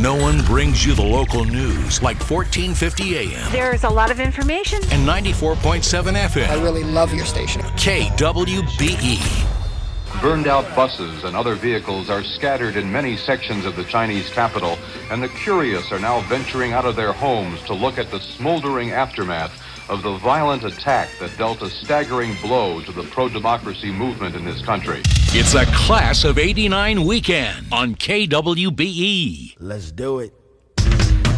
No one brings you the local news like 1450 AM There's a lot of information. and 94.7 I FM. really love your station. KWBE. Burned out buses and other vehicles are scattered in many sections of the Chinese capital, and the curious are now venturing out of their homes to look at the smoldering aftermath of the violent attack that dealt a staggering blow to the pro-democracy movement in this country. It's a Class of '89 weekend on KWBE. Let's do it.